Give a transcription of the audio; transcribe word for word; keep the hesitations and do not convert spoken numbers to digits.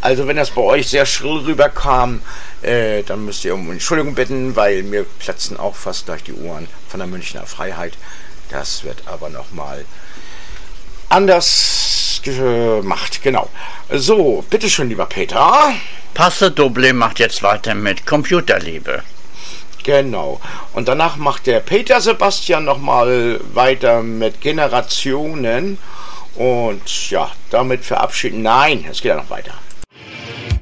Also wenn das bei euch sehr schrill rüberkam, äh, dann müsst ihr um Entschuldigung bitten, weil mir platzen auch fast gleich die Ohren von der Münchner Freiheit. Das wird aber nochmal anders gemacht, genau. So, bitteschön, lieber Peter. Passe Doble macht jetzt weiter mit Computerliebe. Genau. Und danach macht der Peter Sebastian nochmal weiter mit Generationen. Und ja, damit verabschieden. Nein, es geht ja noch weiter.